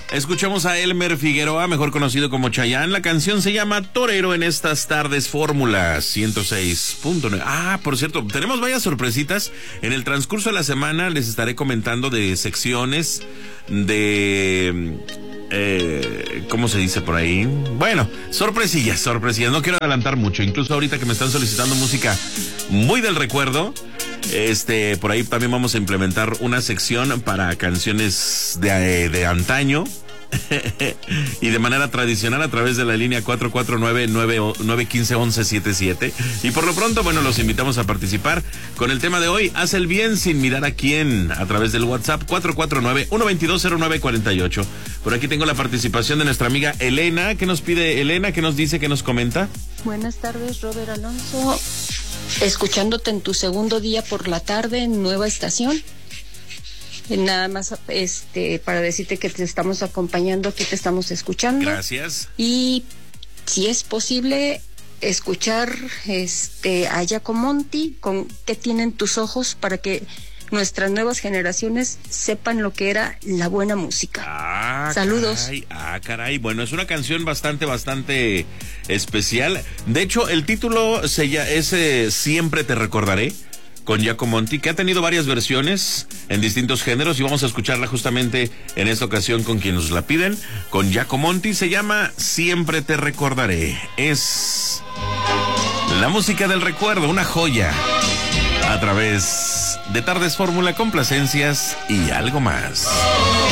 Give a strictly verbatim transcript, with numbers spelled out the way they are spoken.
Escuchamos a Elmer Figueroa, mejor conocido como Chayanne. La canción se llama Torero en estas tardes Fórmula ciento seis punto nueve. Ah, por cierto, tenemos varias sorpresitas. En el transcurso de la semana les estaré comentando de secciones, de... Eh, ¿cómo se dice por ahí? Bueno, sorpresillas, sorpresillas. No quiero adelantar mucho. Incluso ahorita que me están solicitando música muy del recuerdo, este, por ahí también vamos a implementar una sección para canciones de, de antaño. Y de manera tradicional a través de la línea cuatro cuatro nueve, nueve uno cinco, once setenta y siete. Y por lo pronto, bueno, los invitamos a participar con el tema de hoy: haz el bien sin mirar a quién, a través del WhatsApp cuatro cuatro nueve, uno dos dos, cero nueve cuatro ocho. Por aquí tengo la participación de nuestra amiga Elena. ¿Qué nos pide Elena? ¿Qué nos dice? ¿Qué nos comenta? Buenas tardes, Robert Alonso. Escuchándote en tu segundo día por la tarde en Nueva Estación. Nada más este para decirte que te estamos acompañando, aquí te estamos escuchando. Gracias. Y si es posible escuchar este a Giacomonti con ¿Qué tienen tus ojos?, para que nuestras nuevas generaciones sepan lo que era la buena música. Ah, saludos. Caray, ah, caray. Bueno, es una canción bastante, bastante especial. De hecho, el título se llama, es eh, Siempre te recordaré, con Giacomonti, que ha tenido varias versiones en distintos géneros, y vamos a escucharla justamente en esta ocasión con quien nos la piden, con Giacomonti. Se llama Siempre te recordaré. Es la música del recuerdo, una joya, a través de Tardes Fórmula, complacencias y algo más.